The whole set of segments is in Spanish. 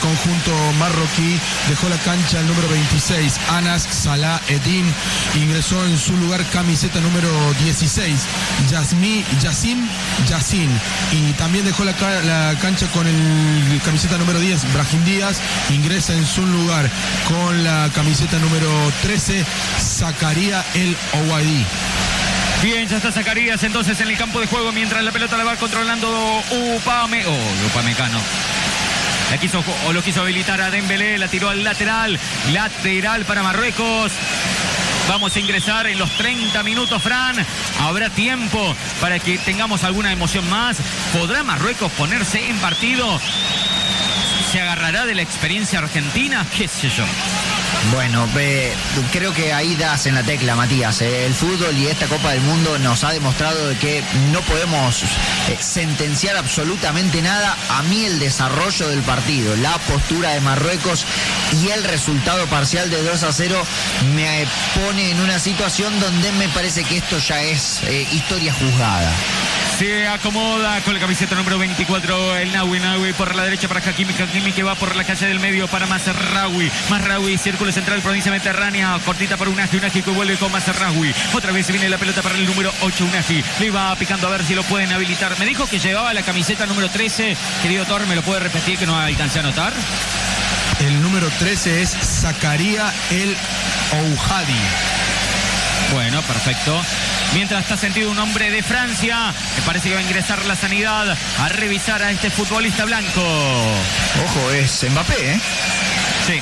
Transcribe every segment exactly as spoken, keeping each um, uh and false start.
conjunto marroquí. Dejó la cancha el número veintiséis, Anas Salah Eddin. Ingresó en su lugar camiseta número dieciséis, Yasmi, Yassim Yassin. Y también dejó la, la cancha con el camiseta número diez, Brahim Díaz. Ingresa en su lugar con la camiseta número trece, Zakaria El Ouadi. Bien, ya está Zacarías entonces en el campo de juego mientras la pelota la va controlando Upame, oh, Upamecano. La quiso, o lo quiso habilitar a Dembélé, la tiró al lateral, lateral para Marruecos. Vamos a ingresar en los treinta minutos, Fran. Habrá tiempo para que tengamos alguna emoción más. ¿Podrá Marruecos ponerse en partido? ¿Se agarrará de la experiencia argentina? ¿Qué sé yo? Bueno, eh, creo que ahí das en la tecla, Matías. Eh, el fútbol y esta Copa del Mundo nos ha demostrado de que no podemos eh, sentenciar absolutamente nada. A mí el desarrollo del partido, la postura de Marruecos y el resultado parcial de dos a cero me eh, pone en una situación donde me parece que esto ya es eh, historia juzgada. Se acomoda con la camiseta número veinticuatro el Nawi, Nawi por la derecha para Hakimi, Hakimi que va por la calle del medio para Mazraoui, Mazraoui, círculo central, provincia mediterránea, cortita para Unaji, Unaji que vuelve con Mazraoui, otra vez viene la pelota para el número ocho, Unaji, le va picando a ver si lo pueden habilitar. Me dijo que llevaba la camiseta número trece, querido Thor, ¿me lo puede repetir que no alcancé a anotar? El número trece es Zakaria El Ouadi. Bueno, perfecto. Mientras está sentido un hombre de Francia, me parece que va a ingresar la sanidad a revisar a este futbolista blanco. Ojo, es Mbappé, ¿eh? Sí.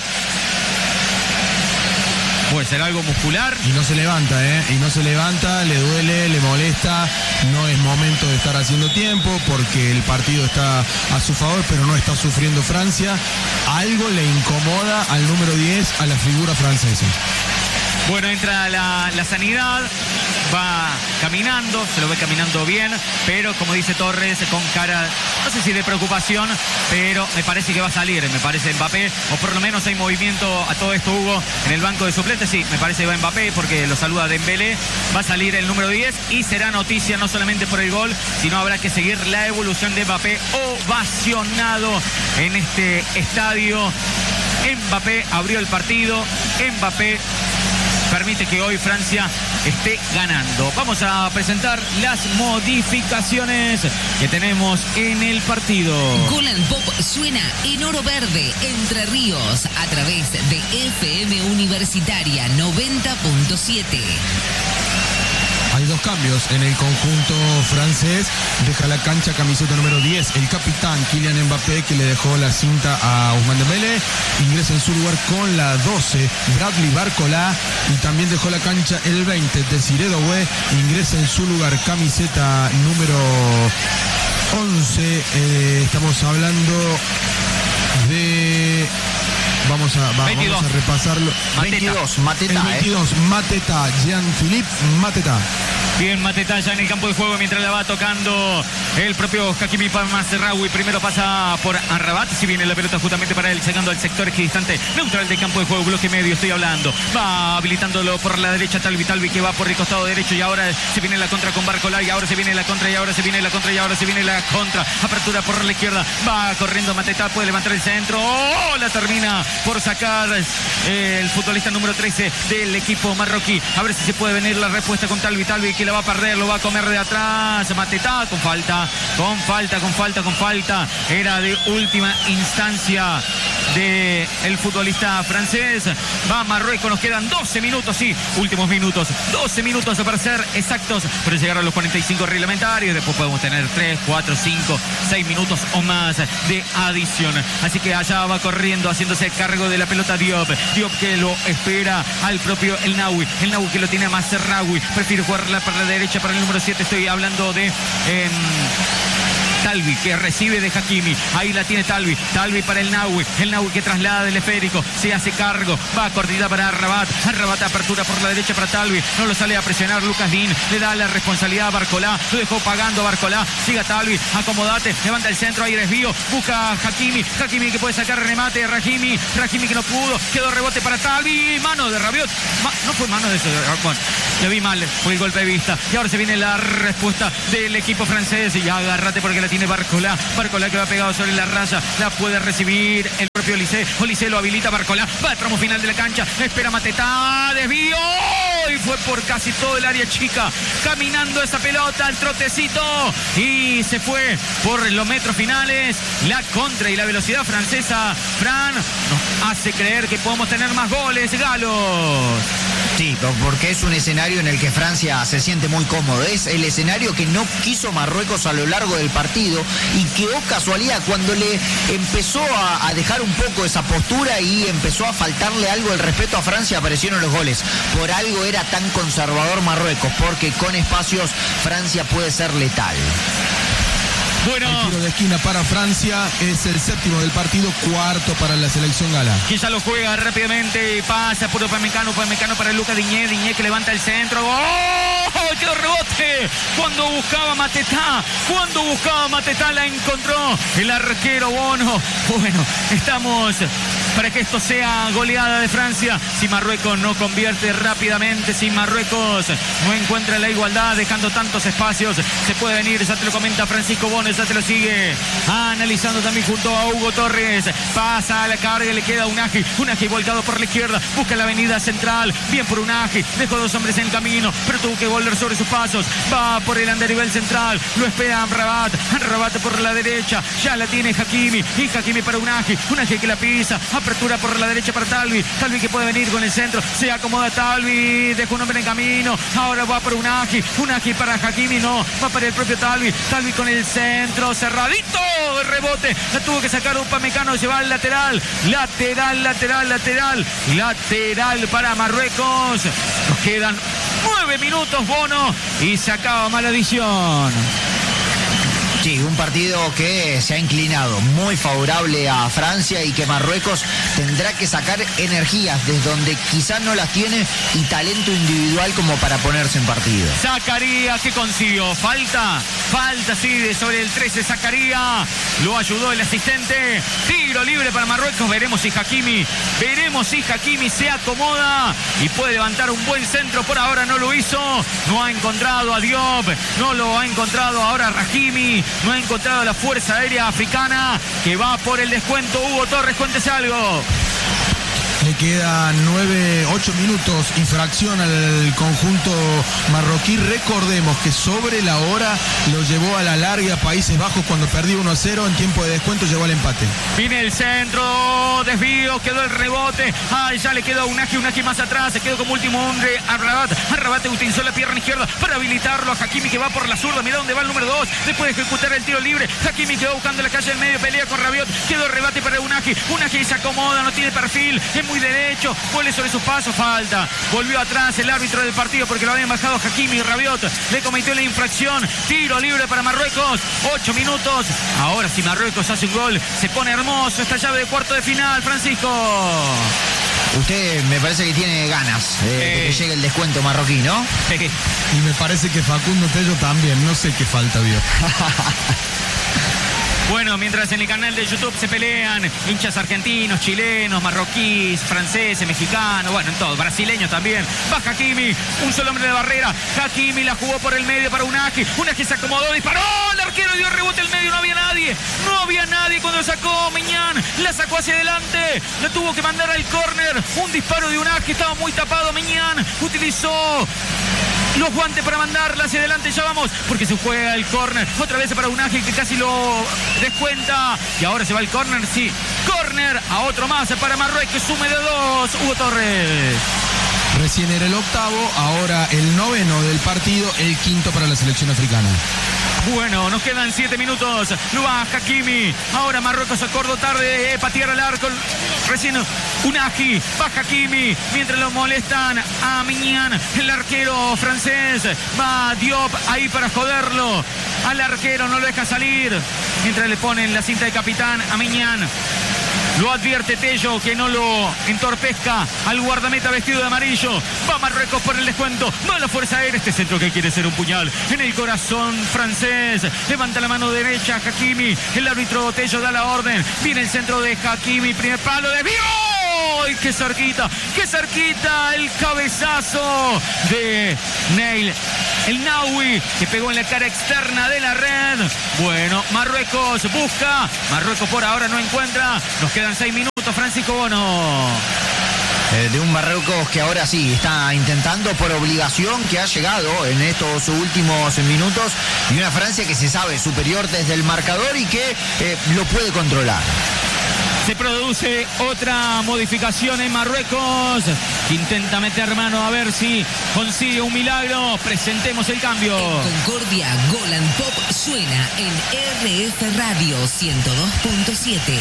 Puede ser algo muscular. Y no se levanta, ¿eh? Y no se levanta, le duele, le molesta. No es momento de estar haciendo tiempo porque el partido está a su favor, pero no está sufriendo Francia. Algo le incomoda al número diez, a la figura francesa. Bueno, entra la, la sanidad, va caminando, se lo ve caminando bien, pero como dice Torres, con cara, no sé si de preocupación, pero me parece que va a salir, me parece Mbappé, o por lo menos hay movimiento a todo esto, Hugo, en el banco de suplentes, sí, me parece que va Mbappé, porque lo saluda Dembélé, va a salir el número diez, y será noticia no solamente por el gol, sino habrá que seguir la evolución de Mbappé, ovacionado en este estadio. Mbappé abrió el partido, Mbappé permite que hoy Francia esté ganando. Vamos a presentar las modificaciones que tenemos en el partido. Golan Pop suena en Oro Verde, Entre Ríos, a través de F M Universitaria noventa punto siete. Hay dos cambios en el conjunto francés. Deja la cancha camiseta número diez, el capitán Kylian Mbappé, que le dejó la cinta a Ousmane Dembélé. Ingresa en su lugar con la doce, Bradley Barcola. Y también dejó la cancha el veinte, Desiré Doué. Ingresa en su lugar camiseta número once. Eh, estamos hablando de... Vamos a, va, vamos a repasarlo. veintidós, Mateta. El veintidós, eh. Mateta, Jean-Philippe Mateta. Bien, Mateta ya en el campo de juego mientras la va tocando el propio Hakimi Mazraoui. Primero pasa por Arrabat, si viene la pelota justamente para él, llegando al sector equidistante neutral del campo de juego, bloque medio, estoy hablando. Va habilitándolo por la derecha Talvi, Talvi que va por el costado derecho y ahora se viene la contra con Barcola y ahora se viene la contra y ahora se viene la contra y ahora se viene la contra. Apertura por la izquierda, va corriendo Mateta, puede levantar el centro. ¡Oh! La termina por sacar eh, el futbolista número trece del equipo marroquí. A ver si se puede venir la respuesta con Talvi, Talvi que la va a perder, lo va a comer de atrás. Mateta con falta, con falta, con falta, con falta. Era de última instancia de el futbolista francés. Va Marruecos, nos quedan doce minutos, sí, últimos minutos, doce minutos para ser exactos, para llegar a los cuarenta y cinco reglamentarios. Después podemos tener tres, cuatro, cinco, seis minutos o más de adición. Así que allá va corriendo, haciéndose cargo de la pelota Diop. Diop que lo espera al propio El Nawi. El Nawi que lo tiene a Mazraoui. Prefiere jugarla para la derecha, para el número siete. Estoy hablando de... Eh, Talvi que recibe de Hakimi, ahí la tiene Talvi, Talvi para el Nawi, el Nawi que traslada del esférico, se hace cargo, va cortita para Arrabat, Arrabat apertura por la derecha para Talvi, no lo sale a presionar Lucas Dean, le da la responsabilidad a Barcola, lo dejó pagando a Barcola, siga Talvi, acomodate, levanta el centro, hay desvío, busca a Hakimi, Hakimi que puede sacar remate, Rahimi, Rahimi que no pudo, quedó rebote para Talvi, mano de Rabiot, Ma, no fue mano de eso, bueno, le vi mal, fue el golpe de vista, y ahora se viene la respuesta del equipo francés, y agárrate porque la tiene Barcola, Barcola que va pegado sobre la raya, la puede recibir el propio Olise. Olise lo habilita Barcola. Va al tramo final de la cancha. Espera Matetá. Desvío. Y fue por casi todo el área chica. Caminando esa pelota al trotecito. Y se fue por los metros finales. La contra y la velocidad francesa, Fran, nos hace creer que podemos tener más goles, Galos. Sí, porque es un escenario en el que Francia se siente muy cómodo. Es el escenario que no quiso Marruecos a lo largo del partido y que, oh casualidad, cuando le empezó a, a dejar un poco esa postura y empezó a faltarle algo el respeto a Francia, aparecieron los goles. Por algo era tan conservador Marruecos, porque con espacios Francia puede ser letal. Bueno, el tiro de esquina para Francia es el séptimo del partido, cuarto para la selección gala. Que ya lo juega rápidamente, pasa por Upamecano, Upamecano para Lucas Diñé, Diñé que levanta el centro. ¡Oh! ¡Qué rebote! Cuando buscaba Matetá, cuando buscaba Matetá la encontró el arquero Bono. Bueno, estamos para que esto sea goleada de Francia. Si Marruecos no convierte rápidamente, si Marruecos no encuentra la igualdad, dejando tantos espacios, se puede venir, ya te lo comenta Francisco Bono. Ya te lo sigue analizando también junto a Hugo Torres. Pasa a la carga, le queda Unagi. Unagi volcado por la izquierda. Busca la avenida central. Bien por Unagi. Dejó dos hombres en el camino, pero tuvo que volver sobre sus pasos. Va por el andarivel central. Lo espera Amrabat. Amrabat por la derecha. Ya la tiene Hakimi. Y Hakimi para Unagi. Unagi que la pisa. Apertura por la derecha para Talvi. Talvi que puede venir con el centro. Se acomoda Talvi. Deja un hombre en camino. Ahora va por Unagi. Unagi para Hakimi. No. Va para el propio Talvi. Talvi con el centro. Centro cerradito, el rebote, la tuvo que sacar Upamecano, se va al lateral, lateral, lateral, lateral, lateral para Marruecos. Nos quedan nueve minutos, Bono, y se acaba mala edición. Sí, un partido que se ha inclinado muy favorable a Francia y que Marruecos tendrá que sacar energías desde donde quizás no las tiene y talento individual como para ponerse en partido. Zacarías que consiguió, falta, falta sí, de sobre el trece, Zacarías, lo ayudó el asistente, tiro libre para Marruecos, veremos si Hakimi, veremos si Hakimi se acomoda y puede levantar un buen centro, por ahora no lo hizo, no ha encontrado a Diop, no lo ha encontrado ahora Rahimi, no ha encontrado la fuerza aérea africana que va por el descuento. Hugo Torres, cuéntese algo. Le quedan nueve, ocho minutos y fracción al conjunto marroquí. Recordemos que sobre la hora lo llevó a la larga Países Bajos cuando perdió uno a cero. En tiempo de descuento llegó al empate. Viene el centro, desvío, quedó el rebote. Ay, ya le quedó a Unagi, Unagi más atrás. Se quedó como último hombre a Rabat. A Rabat utilizó la pierna izquierda para habilitarlo a Hakimi que va por la zurda. Mira dónde va el número dos. Después de ejecutar el tiro libre, Hakimi quedó buscando la calle del medio. Pelea con Rabiot. Quedó el rebate para Unagi. Unagi se acomoda, no tiene perfil. Es muy derecho, vuelve sobre sus pasos, falta, volvió atrás el árbitro del partido porque lo habían bajado Hakimi y Rabiot, le cometió la infracción, tiro libre para Marruecos, ocho minutos, ahora si Marruecos hace un gol, se pone hermoso esta llave de cuarto de final, Francisco. Usted me parece que tiene ganas eh, eh. de que llegue el descuento marroquí, ¿no? Eh. Y me parece que Facundo Tello también, no sé qué falta vio. Bueno, mientras en el canal de YouTube se pelean hinchas argentinos, chilenos, marroquíes, franceses, mexicanos, bueno, en todo, brasileños también. Va Hakimi, un solo hombre de barrera. Hakimi la jugó por el medio para Unagi. Unagi se acomodó, disparó, el arquero dio rebote al medio, no había nadie. No había nadie cuando sacó Miñán. La sacó hacia adelante, la tuvo que mandar al córner. Un disparo de Unagi, estaba muy tapado Miñán. Utilizó los guantes para mandarla hacia adelante, ya vamos, porque se juega el córner, otra vez para Unagi que casi lo descuenta, y ahora se va el córner, sí, córner, a otro más para Marruecos, sume de dos, Hugo Torres. Recién era el octavo, ahora el noveno del partido, el quinto para la selección africana. Bueno, nos quedan siete minutos. Lo va Hakimi. Ahora Marruecos acordó tarde. Eh, patear al arco. Recién Unagi. Va Hakimi. Mientras lo molestan a Miñán, el arquero francés. Va Diop ahí para joderlo. Al arquero no lo deja salir. Mientras le ponen la cinta de capitán a Miñán. Lo advierte Tello que no lo entorpezca al guardameta vestido de amarillo. Va Marruecos por el descuento. Va la fuerza aérea. Este centro que quiere ser un puñal en el corazón francés. Levanta la mano derecha Hakimi. El árbitro Tello da la orden. Viene el centro de Hakimi. Primer palo. ¡Desvío! ¡Ay, qué cerquita! ¡Qué cerquita! El cabezazo de Neil El Naui, que pegó en la cara externa de la red. Bueno, Marruecos busca. Marruecos por ahora no encuentra. Nos quedan seis minutos. minutos, Francisco Bono. Eh, de un Marruecos que ahora sí está intentando por obligación, que ha llegado en estos últimos minutos, y una Francia que se sabe superior desde el marcador y que eh, lo puede controlar. Se produce otra modificación en Marruecos. Intenta meter mano a ver si consigue un milagro. Presentemos el cambio. En Concordia, Golan Pop suena en R F Radio ciento dos punto siete.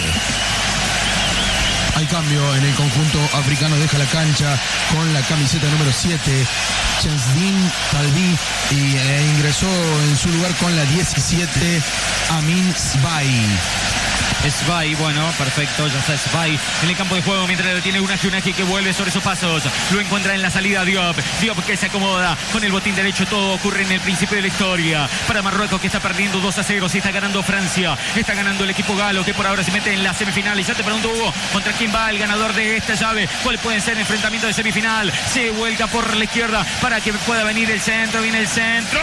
Hay cambio en el conjunto africano, deja la cancha con la camiseta número siete, Chensdin Talbi, y eh, ingresó en su lugar con la diecisiete, Amin Sbai. Sbai, bueno, perfecto, ya está Sbai en el campo de juego mientras lo tiene Unagi, Unagi que vuelve sobre sus pasos, lo encuentra en la salida Diop, Diop que se acomoda con el botín derecho, todo ocurre en el principio de la historia, para Marruecos que está perdiendo dos a cero, si está ganando Francia, está ganando el equipo galo que por ahora se mete en las semifinales. Ya te pregunto, Hugo, ¿contra quién va el ganador de esta llave? ¿Cuál puede ser el enfrentamiento de semifinal? Se vuelca por la izquierda para que pueda venir el centro, viene el centro,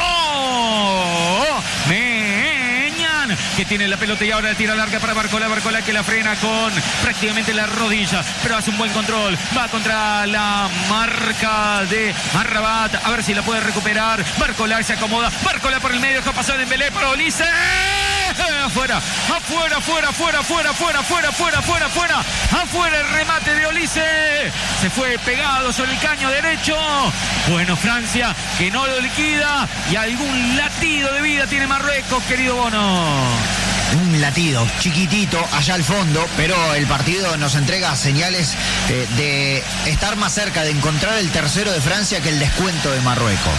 Meñan, que tiene la pelota y ahora la tira larga para Barcola, Barcola que la frena con prácticamente la rodilla, pero hace un buen control, va contra la marca de Arrabat, a ver si la puede recuperar, Barcola se acomoda, Barcola por el medio, deja pasar Dembélé para Olise, afuera, afuera, afuera, afuera, afuera, afuera, afuera, afuera, afuera, afuera, afuera el remate de Olise, se fue pegado sobre el caño derecho. Bueno, Francia que no lo liquida y algún latido de vida tiene Marruecos, querido Bono. Un latido chiquitito allá al fondo, pero el partido nos entrega señales eh, de estar más cerca de encontrar el tercero de Francia que el descuento de Marruecos.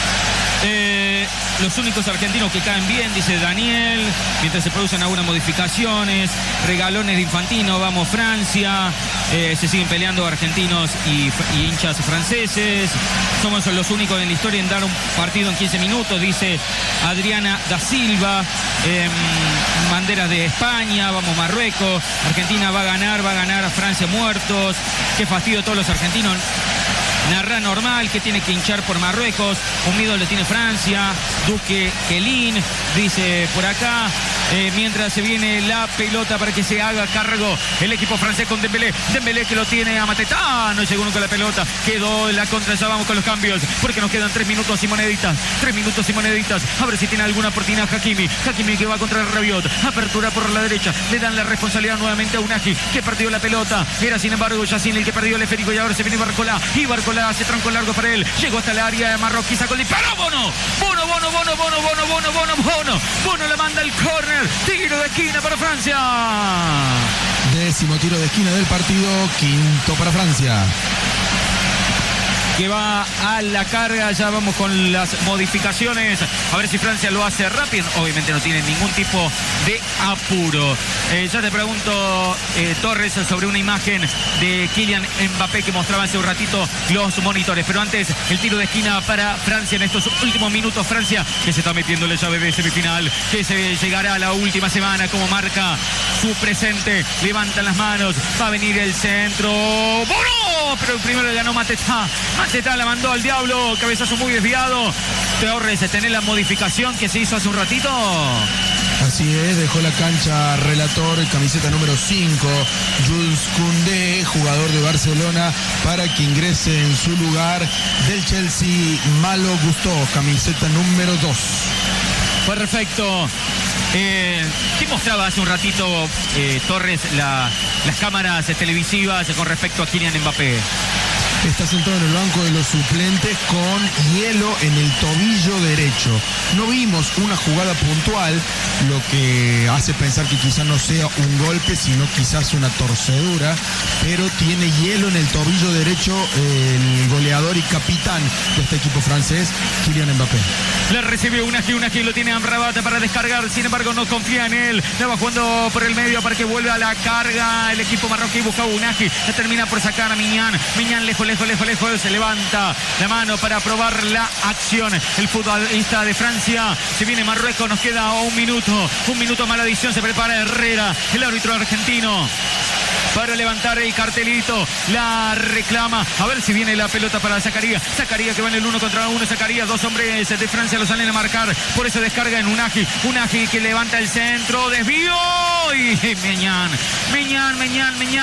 Eh, los únicos argentinos que caen bien, dice Daniel, mientras se producen algunas modificaciones, regalones de Infantino, vamos Francia, eh, se siguen peleando argentinos y, y hinchas franceses, somos los únicos en la historia en dar un partido en quince minutos, dice Adriana da Silva, eh, banderas de España, vamos Marruecos, Argentina va a ganar, va a ganar a Francia muertos, qué fastidio todos los argentinos. Narra normal que tiene que hinchar por Marruecos, un miedo le tiene Francia, Duque Quelín, dice por acá, eh, mientras se viene la pelota para que se haga cargo el equipo francés con Dembélé, Dembélé que lo tiene a Matetá, no llegó nunca la pelota, quedó la contra, ya vamos con los cambios, porque nos quedan tres minutos y moneditas, tres minutos y moneditas, a ver si tiene alguna oportunidad Hakimi, Hakimi que va contra el Rabiot, apertura por la derecha, le dan la responsabilidad nuevamente a Unagi, que perdió la pelota, era sin embargo Yacine el que perdió el esférico y ahora se viene Barcola, y Barcola hace tronco largo para él, llegó hasta el área de Marroquí, sacó el disparo, Bono, Bono, Bono, Bono, Bono, Bono, Bono, Bono, Bono, Bono le manda el córner, tiro de esquina para Francia. Décimo tiro de esquina del partido, quinto para Francia. Que va a la carga, ya vamos con las modificaciones, a ver si Francia lo hace rápido, obviamente no tiene ningún tipo de apuro. Eh, ya te pregunto, eh, Torres, sobre una imagen de Kylian Mbappé que mostraba hace un ratito los monitores, pero antes el tiro de esquina para Francia en estos últimos minutos, Francia que se está metiendo la llave de semifinal, que se llegará a la última semana como marca su presente, levantan las manos, va a venir el centro, ¡Bono! Pero primero ganó Matetá, Matetá la mandó al diablo, cabezazo muy desviado. Torres, ¿tenés la modificación que se hizo hace un ratito? Así es, dejó la cancha relator, camiseta número cinco, Jules Koundé, jugador de Barcelona, para que ingrese en su lugar del Chelsea, Malo Gusto, camiseta número dos. Perfecto. Eh, ¿Qué mostraba hace un ratito eh, Torres la, las cámaras televisivas con respecto a Kylian Mbappé? Está sentado en el banco de los suplentes con hielo en el tobillo derecho. No vimos una jugada puntual, lo que hace pensar que quizás no sea un golpe, sino quizás una torcedura, pero tiene hielo en el tobillo derecho el goleador y capitán de este equipo francés, Kylian Mbappé. Le recibe Unagi, Unagi lo tiene Amrabat para descargar, sin embargo no confía en él, le va jugando por el medio para que vuelva a la carga, el equipo marroquí busca a Unagi, la termina por sacar a Miñán, Miñán lejos, lejos, lejos, lejos, se levanta la mano para probar la acción, el futbolista de Francia, se viene Marruecos, nos queda un minuto, un minuto mala adición, se prepara Herrera, el árbitro argentino, para levantar el cartelito, la reclama, a ver si viene la pelota para Zakaria, Zakaria que va en el uno contra uno, Zakaria, dos hombres de Francia lo salen a marcar, por eso descarga en Unagi, Unagi que levanta el centro, desvío y Meñán, Meñán, Meñán, Meñán,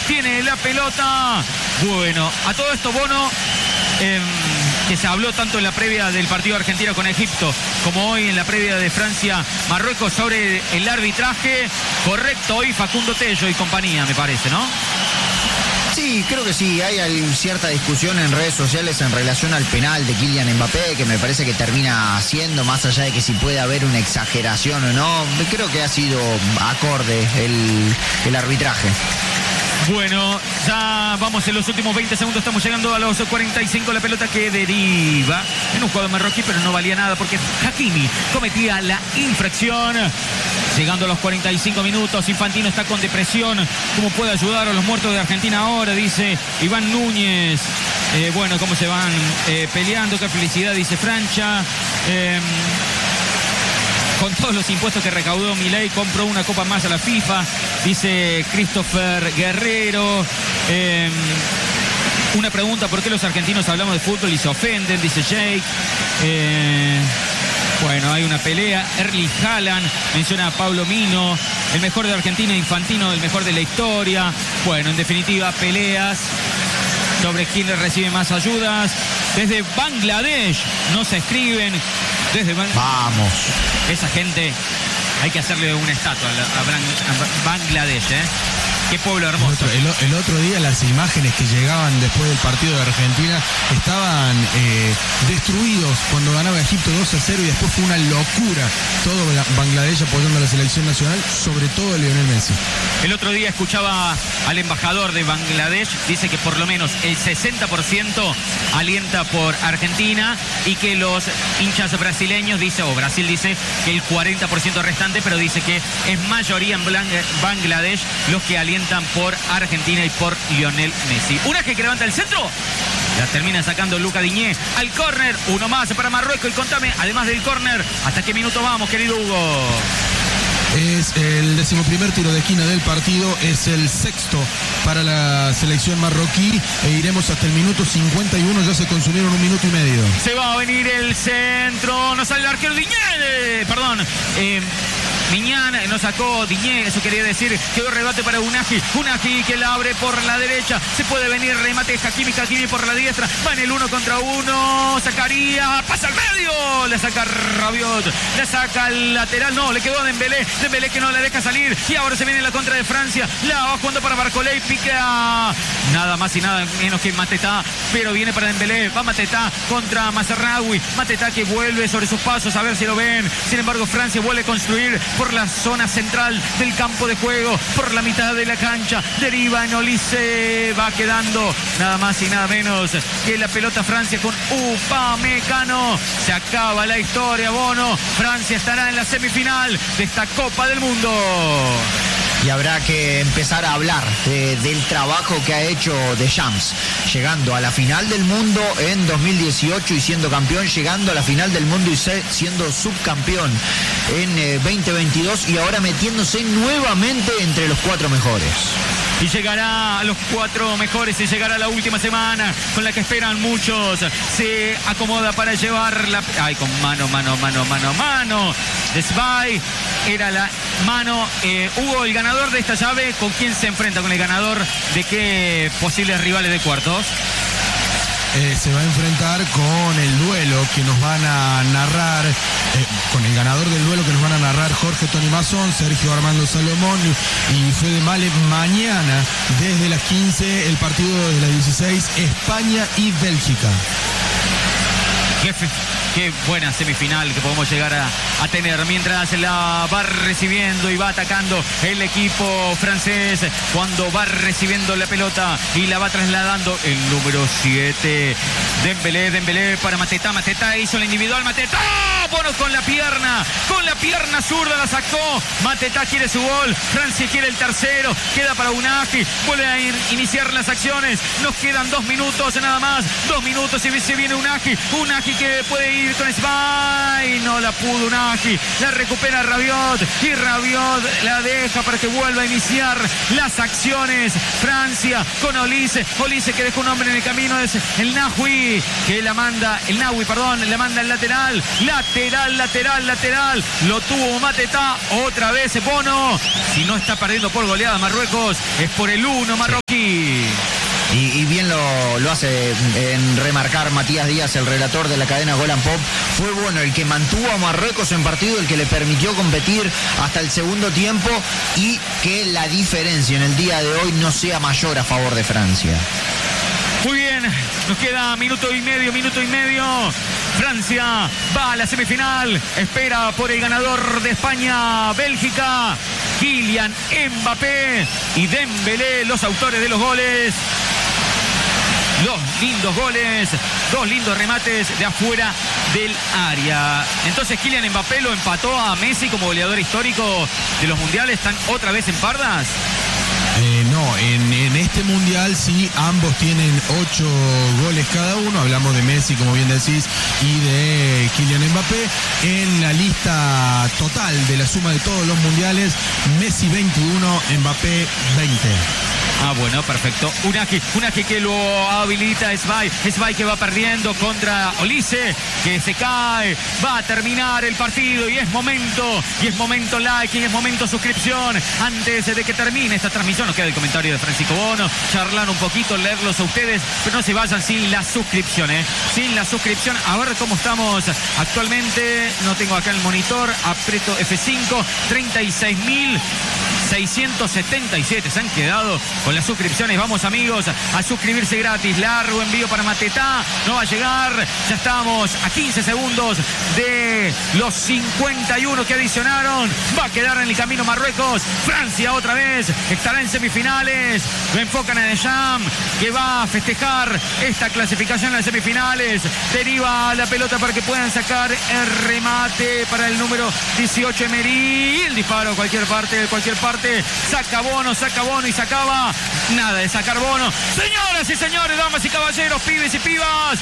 tiene la pelota. Bueno, a todo esto Bono, eh, que se habló tanto en la previa del partido de Argentina con Egipto como hoy en la previa de Francia-Marruecos sobre el arbitraje. Correcto hoy Facundo Tello y compañía, me parece, ¿no? Sí, creo que sí, hay cierta discusión en redes sociales en relación al penal de Kylian Mbappé, que me parece que termina siendo, más allá de que si puede haber una exageración o no, creo que ha sido acorde el, el arbitraje. Bueno, ya vamos en los últimos veinte segundos, estamos llegando a los cuarenta y cinco, la pelota que deriva en un jugador marroquí, pero no valía nada porque Hakimi cometía la infracción. Llegando a los cuarenta y cinco minutos, Infantino está con depresión. ¿Cómo puede ayudar a los muertos de Argentina ahora? Dice Iván Núñez. Eh, bueno, cómo se van eh, peleando, qué felicidad, dice Francha. Eh, Con todos los impuestos que recaudó Milei, compró una copa más a la FIFA, dice Christopher Guerrero. Eh, una pregunta, ¿por qué los argentinos hablamos de fútbol y se ofenden? Dice Jake. Eh, bueno, hay una pelea. Erling Haaland menciona a Pablo Mino, el mejor de Argentina, Infantino, el mejor de la historia. Bueno, en definitiva, peleas sobre quién recibe más ayudas. Desde Bangladesh nos escriben. Desde Bang... Vamos. Esa gente, hay que hacerle una estatua a, a Bangladesh, ¿eh? Qué pueblo hermoso. El otro, el, el otro día las imágenes que llegaban después del partido de Argentina estaban eh, destruidos cuando ganaba Egipto dos a cero y después fue una locura todo Bangladesh apoyando a la selección nacional, sobre todo a Lionel Messi. El otro día escuchaba al embajador de Bangladesh, dice que por lo menos el sesenta por ciento alienta por Argentina y que los hinchas brasileños, dice, o Brasil dice que el cuarenta por ciento restante, pero dice que es mayoría en Bangladesh los que alientan por Argentina y por Lionel Messi. Unaje que levanta el centro. La termina sacando Luca Diñé al córner. Uno más para Marruecos. Y contame, además del córner, ¿hasta qué minuto vamos, querido Hugo? Es el decimoprimer tiro de esquina del partido, es el sexto para la selección marroquí e iremos hasta el minuto cincuenta y uno, ya se consumieron un minuto y medio. Se va a venir el centro, no sale el arquero Diñé, eh, perdón, eh, Miñán no sacó Diñé, eso quería decir, quedó rebate para Unaji, Unaji que la abre por la derecha, se puede venir remate Hakimi, Hakimi por la diestra, va en el uno contra uno, sacaría, pasa al medio, la saca Rabiot, la saca al lateral, no, le quedó a Dembélé, Dembélé que no la deja salir y ahora se viene la contra de Francia, la va jugando para Barcolé, pica nada más y nada menos que Matetá, pero viene para Dembélé, va Matetá contra Mazraoui, Matetá que vuelve sobre sus pasos, a ver si lo ven, sin embargo Francia vuelve a construir por la zona central del campo de juego, por la mitad de la cancha, deriva en Olise, va quedando nada más y nada menos que la pelota Francia con Upamecano, se acaba la historia, Bono, Francia estará en la semifinal de esta Copa del Mundo. Y habrá que empezar a hablar de, del trabajo que ha hecho Deschamps, llegando a la final del mundo en dos mil dieciocho y siendo campeón, llegando a la final del mundo y se, siendo subcampeón en eh, veinte veintidós y ahora metiéndose nuevamente entre los cuatro mejores. Y llegará a los cuatro mejores y llegará la última semana con la que esperan muchos. Se acomoda para llevar la... Ay, con mano, mano, mano, mano, mano. Desvay era la mano. Eh, Hugo, el ganador de esta llave, ¿con quién se enfrenta? ¿Con el ganador de qué posibles rivales de cuartos? Eh, se va a enfrentar con el duelo que nos van a narrar, eh, con el ganador del duelo que nos van a narrar Jorge Tony Mazón, Sergio Armando Salomón y Fede Male mañana desde las quince, el partido de las dieciséis, España y Bélgica. Jefe. Qué buena semifinal que podemos llegar a, a tener mientras la va recibiendo y va atacando el equipo francés cuando va recibiendo la pelota y la va trasladando el número siete Dembélé, Dembélé para Matetá, Matetá hizo la individual, Matetá, bueno con la pierna, con la pierna zurda la sacó, Matetá quiere su gol, Francia quiere el tercero, queda para Unaji, vuelve a ir, iniciar las acciones, nos quedan dos minutos nada más, dos minutos y se viene Unaji, Unaji que puede ir con Spy, no la pudo Unaji, la recupera Rabiot y Rabiot la deja para que vuelva a iniciar las acciones. Francia con Olise, Olise que deja un hombre en el camino, es el Nahui que la manda, el Nahui, perdón, la manda al lateral, lateral lateral, lateral, lateral. Lo tuvo Matetá, otra vez Bono. Si no está perdiendo por goleada Marruecos, es por el uno marroquí. Y, y bien lo, lo hace en remarcar Matías Díaz, el relator de la cadena Golan Pop. Fue Bono el que mantuvo a Marruecos en partido, el que le permitió competir hasta el segundo tiempo y que la diferencia en el día de hoy no sea mayor a favor de Francia. Muy bien, nos queda minuto y medio, minuto y medio. Francia va a la semifinal, espera por el ganador de España-Bélgica, Kylian Mbappé y Dembélé, los autores de los goles. Dos lindos goles, dos lindos remates de afuera del área. Entonces Kylian Mbappé lo empató a Messi como goleador histórico de los mundiales. ¿Están otra vez en pardas? Eh, no, en, en este mundial sí, ambos tienen ocho goles cada uno. Hablamos de Messi, como bien decís, y de Kylian Mbappé. En la lista total de la suma de todos los mundiales, Messi veintiuno, Mbappé veinte. Ah, bueno, perfecto. Unagi, Unagi que lo habilita Esbay. Esbay que va perdiendo contra Olise, que se cae. Va a terminar el partido y es momento, y es momento like, y es momento suscripción. Antes de que termine esta transmisión, nos queda el comentario de Francisco Bono, charlar un poquito, leerlos a ustedes, pero no se vayan sin la suscripción, ¿eh? Sin la suscripción. A ver cómo estamos actualmente. No tengo acá el monitor. Aprieto F cinco, treinta y seis mil seiscientos setenta y siete se han quedado con las suscripciones. Vamos, amigos, a suscribirse gratis. Largo envío para Matetá, no va a llegar. Ya estamos a quince segundos de los cincuenta y uno que adicionaron. Va a quedar en el camino Marruecos. Francia otra vez estará en semifinales. Lo enfocan a Deschamps, que va a festejar esta clasificación en las semifinales. Deriva la pelota para que puedan sacar el remate para el número dieciocho, Emery. El disparo, cualquier parte, cualquier parte. Saca Bono, saca Bono y sacaba. Nada de sacar Bono. Señoras y señores, damas y caballeros, pibes y pibas.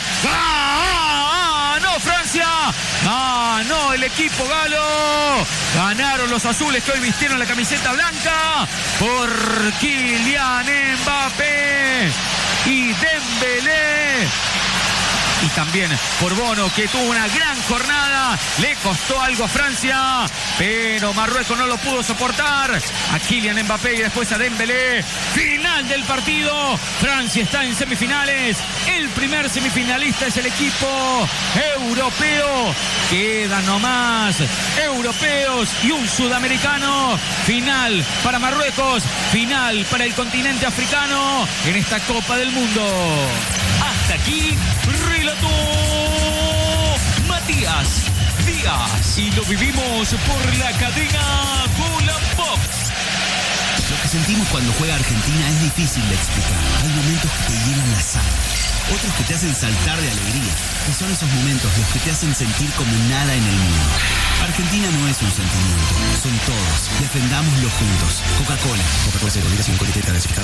¡Ah! ¡No, Francia! ¡Ah, no! El equipo galo. Ganaron los azules que hoy vistieron la camiseta blanca por Kylian Mbappé y Dembélé. Y también por Bono, que tuvo una gran jornada. Le costó algo a Francia, pero Marruecos no lo pudo soportar. A Kylian Mbappé y después a Dembélé. Final del partido. Francia está en semifinales. El primer semifinalista es el equipo europeo. Quedan nomás europeos y un sudamericano. Final para Marruecos. Final para el continente africano en esta Copa del Mundo. Hasta aquí, relató Matías Díaz. Y lo vivimos por la cadena Golan Pop. Lo que sentimos cuando juega Argentina es difícil de explicar. Hay momentos que te llenan la sangre, otros que te hacen saltar de alegría. Y son esos momentos los que te hacen sentir como nada en el mundo. Argentina no es un sentimiento, son todos. Defendámoslo juntos. Coca-Cola. Coca-Cola cero, obligación, etiqueta clasificada.